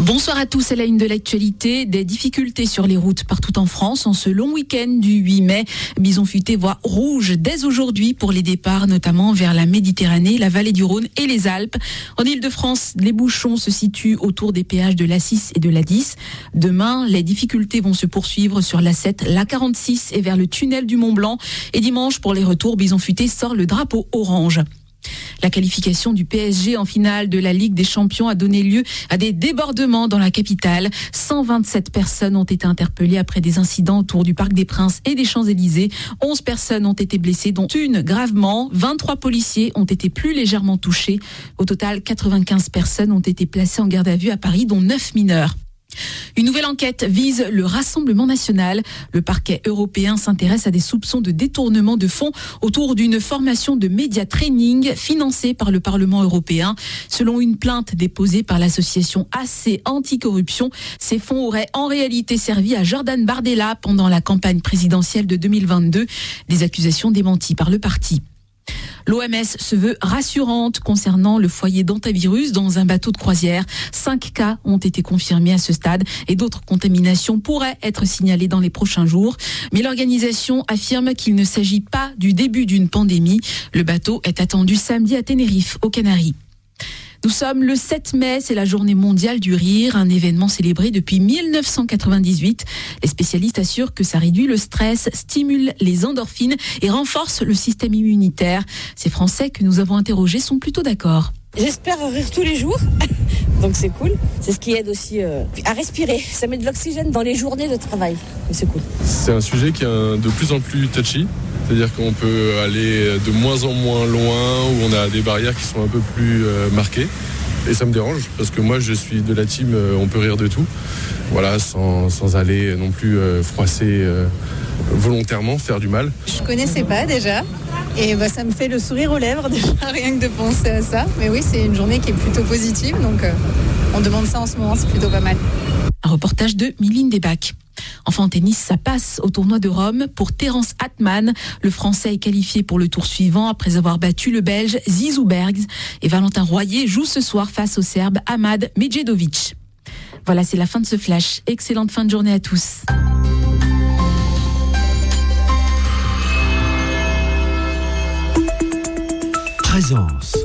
Bonsoir à tous, à la une de l'actualité, des difficultés sur les routes partout en France en ce long week-end du 8 mai. Bison Futé voit rouge dès aujourd'hui pour les départs, notamment vers la Méditerranée, la vallée du Rhône et les Alpes. En Ile-de-France, les bouchons se situent autour des péages de l'A6 et de l'A10. Demain, les difficultés vont se poursuivre sur l'A7, l'A46 et vers le tunnel du Mont-Blanc. Et dimanche, pour les retours, Bison Futé sort le drapeau orange. La qualification du PSG en finale de la Ligue des Champions a donné lieu à des débordements dans la capitale. 127 personnes ont été interpellées après des incidents autour du Parc des Princes et des Champs-Élysées. 11 personnes ont été blessées, dont une gravement. 23 policiers ont été plus légèrement touchés. Au total, 95 personnes ont été placées en garde à vue à Paris, dont 9 mineurs. Une nouvelle enquête vise le Rassemblement national. Le parquet européen s'intéresse à des soupçons de détournement de fonds autour d'une formation de média training financée par le Parlement européen. Selon une plainte déposée par l'association AC Anticorruption, ces fonds auraient en réalité servi à Jordan Bardella pendant la campagne présidentielle de 2022. Des accusations démenties par le parti. L'OMS se veut rassurante concernant le foyer d'hantavirus dans un bateau de croisière. 5 cas ont été confirmés à ce stade et d'autres contaminations pourraient être signalées dans les prochains jours. Mais l'organisation affirme qu'il ne s'agit pas du début d'une pandémie. Le bateau est attendu samedi à Tenerife, aux Canaries. Nous sommes le 7 mai, c'est la journée mondiale du rire, un événement célébré depuis 1998. Les spécialistes assurent que ça réduit le stress, stimule les endorphines et renforce le système immunitaire. Ces Français que nous avons interrogés sont plutôt d'accord. J'espère rire tous les jours, donc c'est cool. C'est ce qui aide aussi à respirer. Ça met de l'oxygène dans les journées de travail, c'est cool. C'est un sujet qui est de plus en plus touchy. C'est-à-dire qu'on peut aller de moins en moins loin, où on a des barrières qui sont un peu plus marquées. Et ça me dérange, parce que moi je suis de la team on peut rire de tout. Voilà, sans aller non plus froisser volontairement, faire du mal. Je connaissais pas déjà, et ça me fait le sourire aux lèvres déjà, rien que de penser à ça. Mais oui, c'est une journée qui est plutôt positive, donc on demande ça en ce moment, c'est plutôt pas mal. Un reportage de Miline Desbacs. Enfin en tennis, ça passe au tournoi de Rome pour Terence Atman. Le Français est qualifié pour le tour suivant après avoir battu le Belge Zizou Bergs. Et Valentin Royer joue ce soir face au Serbe Ahmad Medjedovic. Voilà, c'est la fin de ce flash. Excellente fin de journée à tous. Présence.